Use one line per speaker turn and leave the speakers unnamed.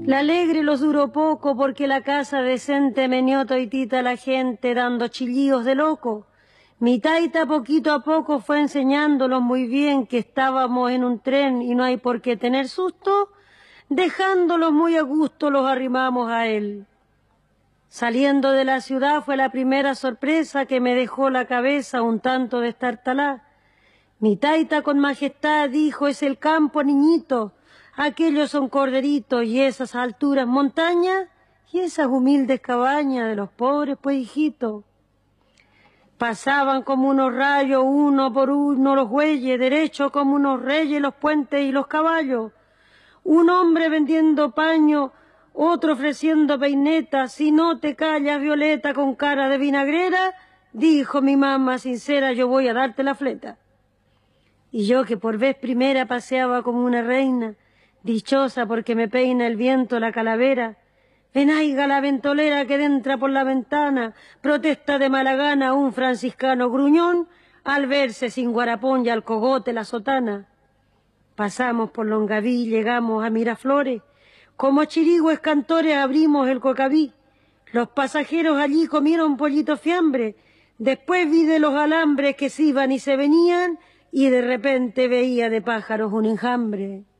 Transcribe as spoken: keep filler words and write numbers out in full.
La alegre los duró poco, porque la casa decente meneó toitita la gente, dando chillíos de loco. Mi taita poquito a poco fue enseñándolos muy bien que estábamos en un tren y no hay por qué tener susto. Dejándolos muy a gusto los arrimamos a él. Saliendo de la ciudad fue la primera sorpresa que me dejó la cabeza un tanto destartalá. Mi taita con majestad dijo: es el campo, niñito. Aquellos son corderitos y esas alturas montañas y esas humildes cabañas de los pobres, pues, hijito. Pasaban como unos rayos, uno por uno los bueyes, derecho como unos reyes los puentes y los caballos. Un hombre vendiendo paño, otro ofreciendo peinetas. Si no te callas, Violeta, con cara de vinagrera, dijo mi mamá sincera, yo voy a darte la fleta. Y yo, que por vez primera paseaba como una reina, dichosa porque me peina el viento la calavera, venaiga la ventolera que entra por la ventana, protesta de mala gana un franciscano gruñón, al verse sin guarapón y al cogote la sotana. Pasamos por Longaví, llegamos a Miraflores, como chirigües cantores abrimos el cocaví. Los pasajeros allí comieron pollito fiambre, después vi de los alambres que se iban y se venían, y de repente veía de pájaros un enjambre.